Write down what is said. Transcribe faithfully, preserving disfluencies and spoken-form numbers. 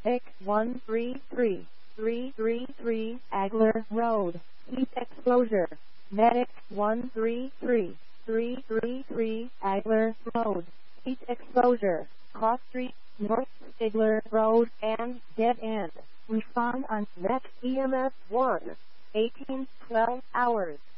X one three three three three three Agler Road, heat exposure. Medic one three three three three three Agler Road, heat exposure. Cross Street, North Stigler Road, and dead end. Respond on next E M S one, eighteen twelve hours.